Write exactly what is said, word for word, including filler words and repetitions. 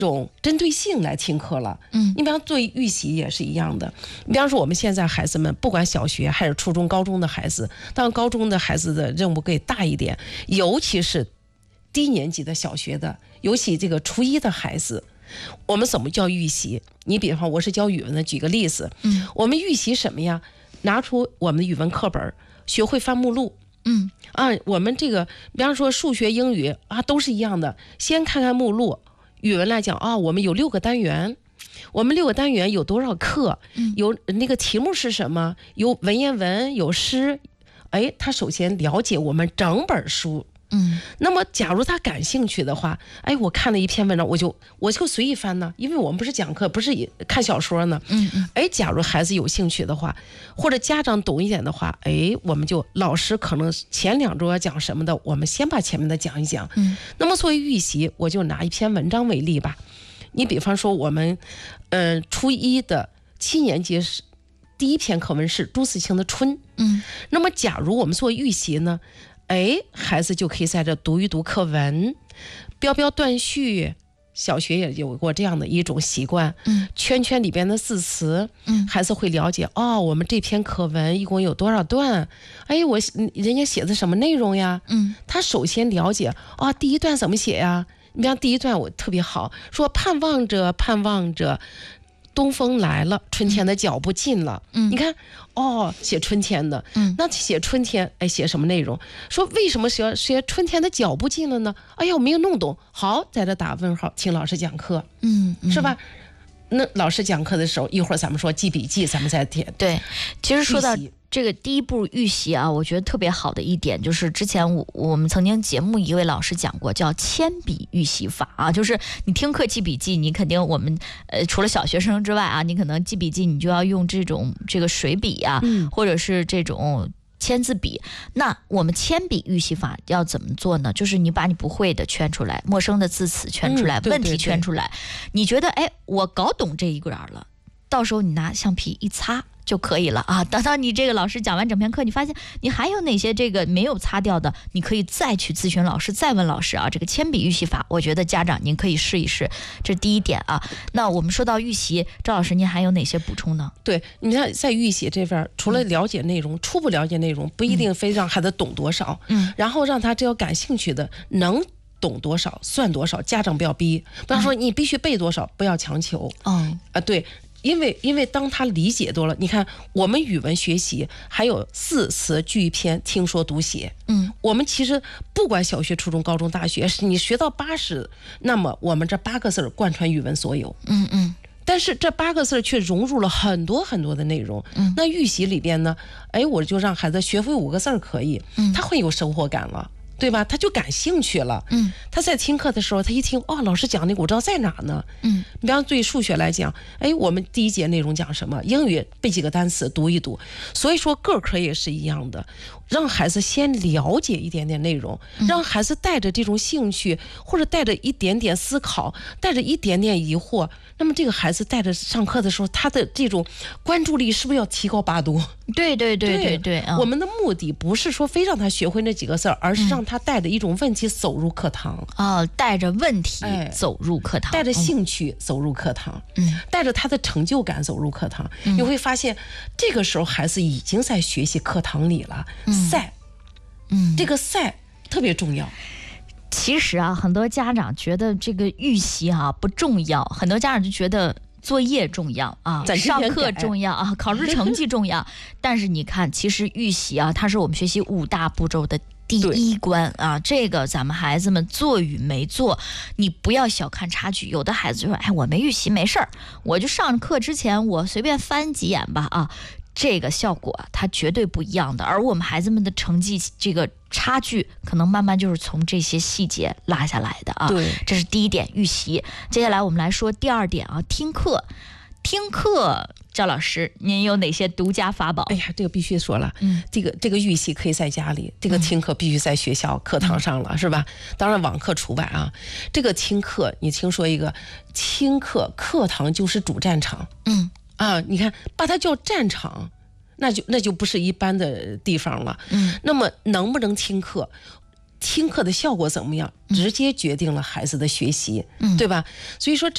种针对性来听课了。 嗯， 你比方做预习也是一样的。你比方说我们现在孩子们，不管小学还是初中、高中的孩子，当然高中的孩子的任务更大一点，尤其是低年级的小学的，尤其这个初一的孩子，我们怎么叫预习？你比方我是教语文的，举个例子， 嗯， 我们预习什么呀？拿出我们的语文课本，学会翻目录。 嗯啊，我们这个比方说数学、英语啊，都是一样的，先看看目录。语文来讲啊，我们有六个单元，我们六个单元有多少课？有那个题目是什么？有文言文，有诗。哎，他首先了解我们整本书。 嗯， 那么假如他感兴趣的话，哎，我看了一篇文章，我就我就随意翻呢，因为我们不是讲课，不是看小说呢。 嗯嗯， 哎，假如孩子有兴趣的话，或者家长懂一点的话，哎，我们就老师可能前两周要讲什么的，我们先把前面的讲一讲。 嗯， 那么作为预习，我就拿一篇文章为例吧。你比方说我们，呃，初一的七年级是第一篇课文是朱自清的《春》。 嗯， 那么假如我们做预习呢？哎，孩子就可以在这读一读课文，标标断句。小学也有过这样的一种习惯， 嗯， 圈圈里边的字词， 嗯， 孩子会了解哦，我们这篇课文一共有多少段？哎，我人家写的什么内容呀？ 嗯， 他首先了解哦，第一段怎么写呀？你像第一段我特别好，说盼望着盼望着。东风来了，春天的脚步近了。 嗯， 你看，哦，写春天的， 嗯， 那写春天，哎，写什么内容？说为什么写写春天的脚步近了呢？哎呀，我没有弄懂。好，在这打问号，听老师讲课， 嗯，嗯是吧？那老师讲课的时候，一会儿咱们说记笔记，咱们再填。 对，其实说到这个第一步预习啊，我觉得特别好的一点就是之前我我们曾经节目一位老师讲过，叫铅笔预习法啊，就是你听课记笔记，你肯定我们呃除了小学生之外啊，你可能记笔记你就要用这种这个水笔啊， 嗯， 或者是这种签字笔。那我们铅笔预习法要怎么做呢？就是你把你不会的圈出来，陌生的字词圈出来， 嗯、对对对问题圈出来，你觉得哎我搞懂这一个了，到时候你拿橡皮一擦就可以了啊！等到你这个老师讲完整篇课，你发现你还有哪些这个没有擦掉的，你可以再去咨询老师，再问老师啊。这个铅笔预习法，我觉得家长您可以试一试，这是第一点啊。那我们说到预习，赵老师您还有哪些补充呢？ 对，你看在预习这边，除了了解内容，嗯、初步了解内容，不一定非让孩子懂多少， 嗯， 然后让他只要感兴趣的能。懂多少算多少，家长不要逼，不要说你必须背多少，不要强求。 哦， 啊，对，因为因为当他理解多了，你看我们语文学习还有四词句篇听说读写， 嗯， 我们其实不管小学、初中、高中、大学，你学到八十，那么我们这八个字贯穿语文所有， 嗯嗯。 但是这八个字却融入了很多很多的内容。 嗯， 那预习里边呢，哎，我就让孩子学会五个字可以， 嗯， 他会有收获感了。对吧？他就感兴趣了。 嗯， 他在听课的时候，他一听，哦，老师讲那个我知道在哪呢。 嗯， 你比方对数学来讲，哎，我们第一节内容讲什么？英语背几个单词，读一读。所以说个科也是一样的，让孩子先了解一点点内容，让孩子带着这种兴趣，或者带着一点点思考，带着一点点疑惑，那么这个孩子带着上课的时候，他的这种关注力是不是要提高八度？ 对对对对 对, 对、 嗯，我们的目的不是说非让他学会那几个字，而是让他带着一种问题走入课堂。 哦，带着问题走入课堂， 哎、带着兴趣走入课堂， 嗯， 带着他的成就感走入课堂。嗯、你会发现，这个时候孩子已经在学习课堂里了。 嗯、 赛， 嗯， 这个赛特别重要。 其实啊，很多家长觉得这个预习啊不重要，很多家长就觉得作业重要啊，上课重要啊，考试成绩重要。但是你看，其实预习啊，它是我们学习五大步骤的第一关啊。这个咱们孩子们做与没做，你不要小看差距。有的孩子就说：“哎，我没预习没事儿，我就上课之前我随便翻几眼吧啊。”这个效果它绝对不一样的，而我们孩子们的成绩这个差距可能慢慢就是从这些细节拉下来的啊。 对， 这是第一点预习。接下来我们来说第二点啊，听课。听课，赵老师，您有哪些独家法宝？ 哎呀，这个必须说了， 嗯， 这个这个预习可以在家里，这个听课必须在学校课堂上了，嗯、是吧？当然网课除外啊。这个听课，你听说一个听课，课堂就是主战场， 嗯。 啊，你看，把它叫战场，那就那就不是一般的地方了。 嗯， 那么能不能听课，听课的效果怎么样，直接决定了孩子的学习， 嗯， 对吧？所以说。